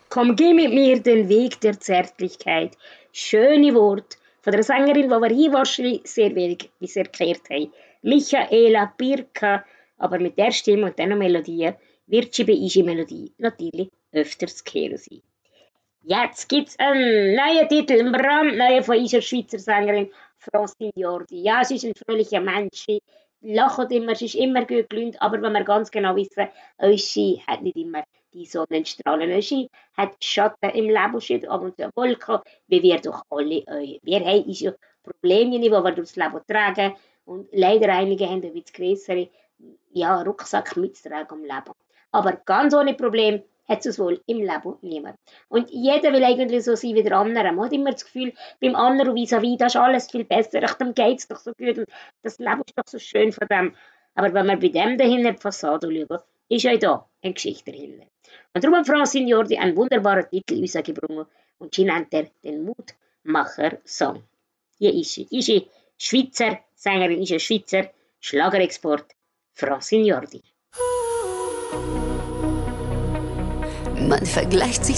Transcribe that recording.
Komm, geh mit mir den Weg der Zärtlichkeit. Schöne Wort von der Sängerin, die wir hier wahrscheinlich sehr wenig bisher gehört haben. Michaela Birka, aber mit der Stimme und dieser Melodie wird sie bei unserer Melodie natürlich öfters zu hören sein. Jetzt gibt's einen neuen Titel, einen brandneuen von unserer Schweizer Sängerin Francine Jordi. Ja, sie ist ein fröhlicher Mensch, sie lacht immer, sie ist immer gut gelaunt, aber wenn wir ganz genau wissen, sie hat nicht immer die Sonnenstrahlen. Sie hat Schatten im Leben, sie hat ab und zu Wolken, wie wir doch alle. Wir haben unsere Probleme, die wir durchs Leben tragen und leider einige haben ein bisschen grössere Rucksack mitzutragen im Leben. Aber ganz ohne Problem hat es wohl im Leben niemand. Und jeder will eigentlich so sein wie der andere. Man hat immer das Gefühl, beim anderen vis-à-vis, das ist alles viel besser, ach, dem geht es doch so gut und das Leben ist doch so schön von dem. Aber wenn wir bei dem dahinter die Fassade schauen, ist ja da eine Geschichte dahinter. Und darum hat Francine Jordi einen wunderbaren Titel rausgebracht und sie nennt er den Mutmacher-Song. Hier ist sie. Ist sie Schweizer Sängerin, ist ein Schweizer Schlagerexport. Francine Jordi. Man vergleicht sich